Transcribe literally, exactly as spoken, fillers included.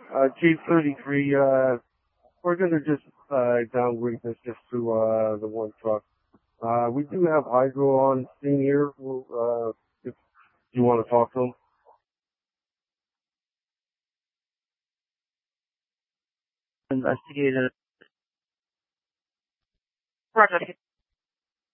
Uh, Chief thirty-three, uh, we're gonna just, uh, downgrade this just to, uh, the one truck. Uh, we do have Hydro on scene here. We'll, uh, if you want to talk to him. Investigated. Roger.